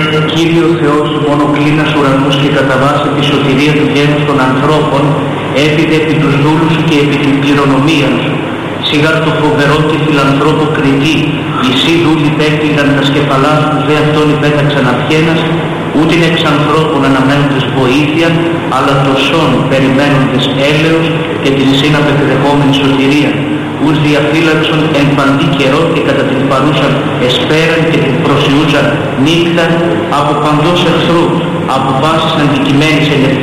Κύριε ο Θεός, μόνο κλείνας ουρανούς και κατά βάση τη σωτηρία του γένους των ανθρώπων, έπειτε επί τους δούλους σου και επί την κληρονομία σου. Σιγά το φοβερό και φιλανθρώπο κριτή, οι σύ δούλοι πέκλειναν τα σκεφαλά τους, δε αυτόν υπέταξαν αυχένας, ούτιν εξ ανθρώπων αναμένοντες βοήθεια, αλλά τοσών περιμένοντες έλεος και την εσύν απεκδεχόμενη σωτηρία. Ους διαφύλαξον εν παντή καιρό και κατά την παρούσαν εσπέραν και την προσιούζαν νύχτα από παντός εχθρού, από πάσης αντικειμένης